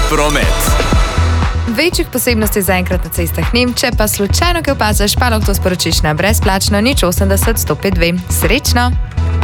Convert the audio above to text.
promet. Večjih posebnosti zaenkrat na cestah ni, če pa slučajno kaj opaziš, pa lahko to sporočiš na brezplačno 080 105 2. Srečno!